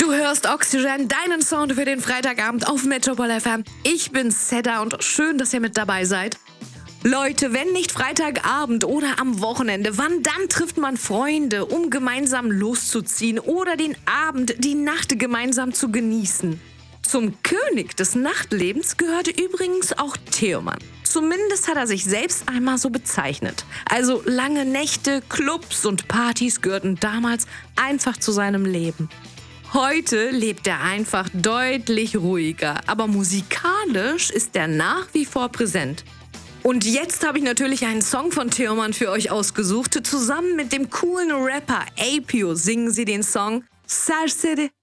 Du hörst Oxygen, deinen Sound für den Freitagabend auf Metropol FM. Ich bin Seda und schön, dass ihr mit dabei seid. Leute, wenn nicht Freitagabend oder am Wochenende, wann dann trifft man Freunde, um gemeinsam loszuziehen oder den Abend, die Nacht gemeinsam zu genießen? Zum König des Nachtlebens gehörte übrigens auch Theoman. Zumindest hat er sich selbst einmal so bezeichnet. Also lange Nächte, Clubs und Partys gehörten damals einfach zu seinem Leben. Heute lebt er einfach deutlich ruhiger, aber musikalisch ist er nach wie vor präsent. Und jetzt habe ich natürlich einen Song von Theoman für euch ausgesucht. Zusammen mit dem coolen Rapper Apio singen sie den Song Serseri.